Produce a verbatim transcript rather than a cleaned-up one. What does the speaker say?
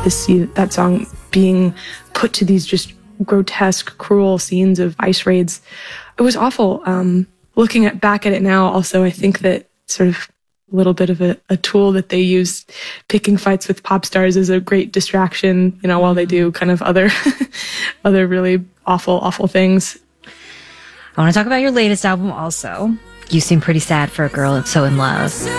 to see that song being put to these just grotesque, cruel scenes of ice raids. It was awful. Um, looking at, back at it now, also, I think that sort of a little bit of a, a tool that they use, picking fights with pop stars, is a great distraction, you know, while they do kind of other, other really awful, awful things. I want to talk about your latest album also. You seem pretty sad for a girl that's so in love.